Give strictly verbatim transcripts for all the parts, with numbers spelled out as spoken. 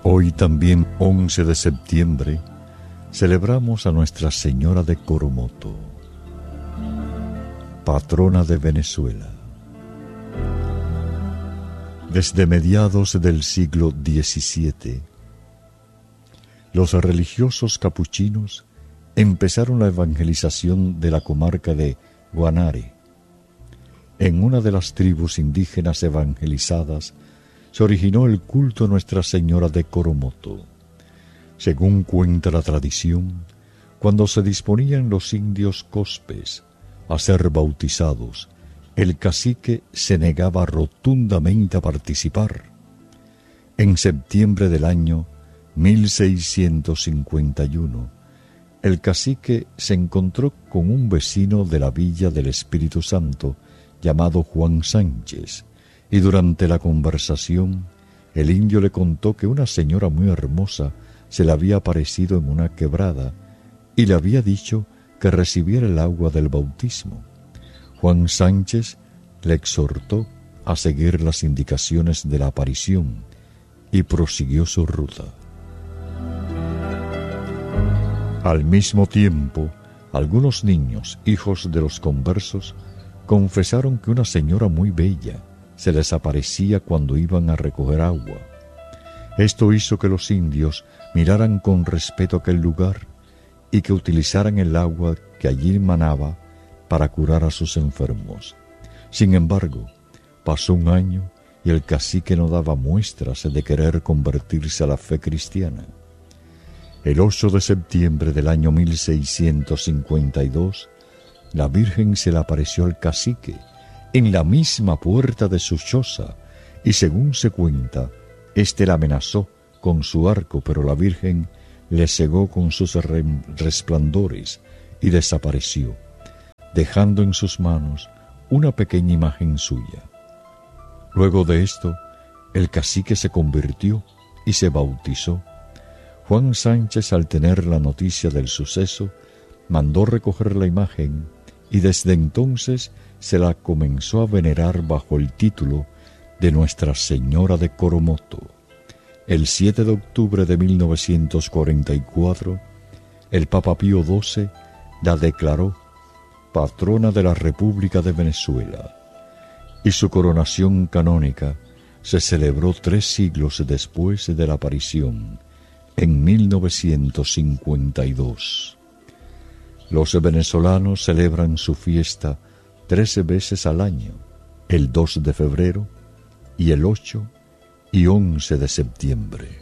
Hoy también, once de septiembre, celebramos a Nuestra Señora de Coromoto, patrona de Venezuela. Desde mediados del siglo diecisiete, los religiosos capuchinos empezaron la evangelización de la comarca de Guanare. En una de las tribus indígenas evangelizadas se originó el culto a Nuestra Señora de Coromoto. Según cuenta la tradición, cuando se disponían los indios cospes a ser bautizados, el cacique se negaba rotundamente a participar. En septiembre del año mil seiscientos cincuenta y uno, el cacique se encontró con un vecino de la Villa del Espíritu Santo llamado Juan Sánchez, y durante la conversación el indio le contó que una señora muy hermosa se le había aparecido en una quebrada y le había dicho que recibiera el agua del bautismo. Juan Sánchez le exhortó a seguir las indicaciones de la aparición y prosiguió su ruta. Al mismo tiempo, algunos niños, hijos de los conversos, confesaron que una señora muy bella se les aparecía cuando iban a recoger agua. Esto hizo que los indios miraran con respeto aquel lugar y que utilizaran el agua que allí manaba para curar a sus enfermos. Sin embargo, pasó un año y el cacique no daba muestras de querer convertirse a la fe cristiana. El ocho de septiembre del año mil seiscientos cincuenta y dos, la Virgen se le apareció al cacique en la misma puerta de su choza, y según se cuenta, éste la amenazó con su arco, pero la Virgen le cegó con sus resplandores y desapareció, dejando en sus manos una pequeña imagen suya. Luego de esto, el cacique se convirtió y se bautizó. Juan Sánchez, al tener la noticia del suceso, mandó recoger la imagen y desde entonces se la comenzó a venerar bajo el título de Nuestra Señora de Coromoto. El siete de octubre de mil novecientos cuarenta y cuatro, el Papa Pío doce la declaró patrona de la República de Venezuela, y su coronación canónica se celebró tres siglos después de la aparición, en mil novecientos cincuenta y dos. Los venezolanos celebran su fiesta trece veces al año, el dos de febrero y el ocho y once de septiembre.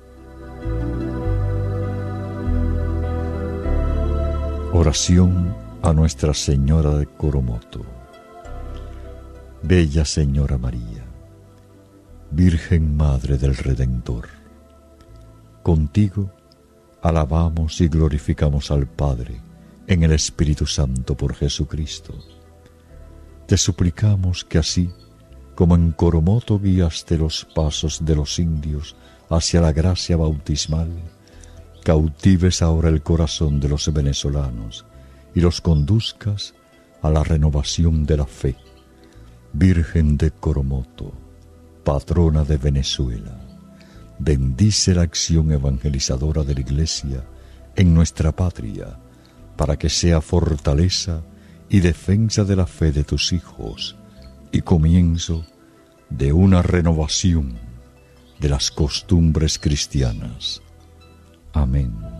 Oración a Nuestra Señora de Coromoto. Bella Señora María, Virgen Madre del Redentor, contigo alabamos y glorificamos al Padre en el Espíritu Santo por Jesucristo. Te suplicamos que así, como en Coromoto guiaste los pasos de los indios hacia la gracia bautismal, cautives ahora el corazón de los venezolanos y los conduzcas a la renovación de la fe. Virgen de Coromoto, patrona de Venezuela, bendice la acción evangelizadora de la Iglesia en nuestra patria, para que sea fortaleza y defensa de la fe de tus hijos y comienzo de una renovación de las costumbres cristianas. Amén.